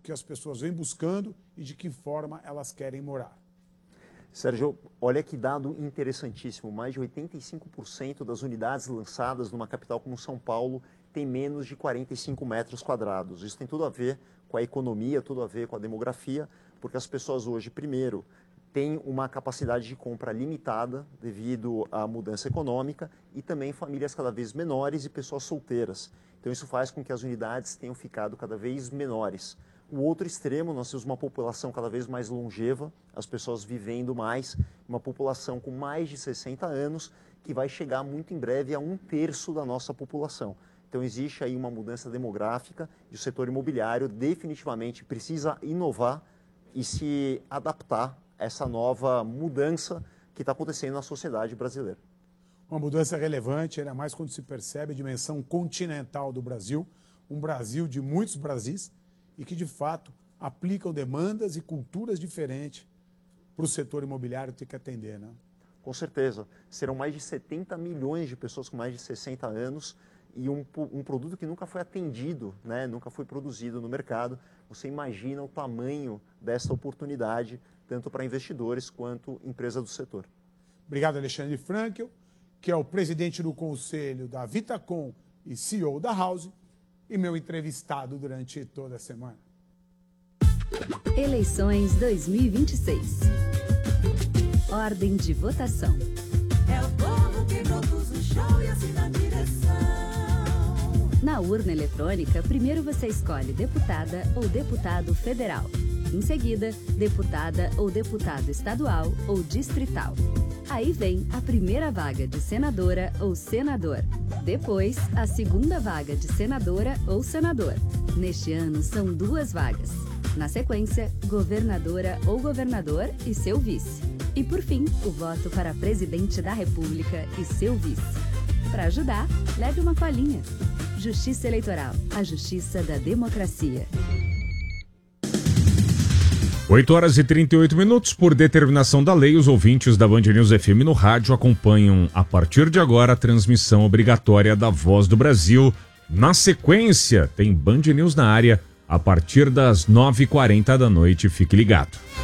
que as pessoas vêm buscando e de que forma elas querem morar. Sérgio, olha que dado interessantíssimo. Mais de 85% das unidades lançadas numa capital como São Paulo tem menos de 45 metros quadrados. Isso tem tudo a ver com a economia, tudo a ver com a demografia, porque as pessoas hoje, primeiro, têm uma capacidade de compra limitada devido à mudança econômica e também famílias cada vez menores e pessoas solteiras. Então isso faz com que as unidades tenham ficado cada vez menores. O outro extremo, nós temos uma população cada vez mais longeva, as pessoas vivendo mais, uma população com mais de 60 anos, que vai chegar muito em breve a 1/3 da nossa população. Então existe aí uma mudança demográfica e o setor imobiliário definitivamente precisa inovar e se adaptar a essa nova mudança que está acontecendo na sociedade brasileira. Uma mudança relevante, ainda mais quando se percebe a dimensão continental do Brasil, um Brasil de muitos Brasis, e que, de fato, aplicam demandas e culturas diferentes para o setor imobiliário ter que atender, né? Com certeza. Serão mais de 70 milhões de pessoas com mais de 60 anos e um produto que nunca foi atendido, né? Nunca foi produzido no mercado. Você imagina o tamanho dessa oportunidade, tanto para investidores quanto empresas do setor. Obrigado, Alexandre Frankel, que é o presidente do conselho da Vitacom e CEO da House, e meu entrevistado durante toda a semana. Eleições 2026. Ordem de votação. É o povo que produz o show e assina a direção. Na urna eletrônica, primeiro você escolhe deputada ou deputado federal. Em seguida, deputada ou deputado estadual ou distrital. Aí vem a primeira vaga de senadora ou senador. Depois, a segunda vaga de senadora ou senador. Neste ano, são 2 vagas. Na sequência, governadora ou governador e seu vice. E, por fim, o voto para presidente da República e seu vice. Para ajudar, leve uma colinha. Justiça Eleitoral, a justiça da democracia. 8h38. Por determinação da lei, os ouvintes da Band News FM no rádio acompanham, a partir de agora, a transmissão obrigatória da Voz do Brasil. Na sequência, tem Band News na área, a partir das 9h40 da noite. Fique ligado.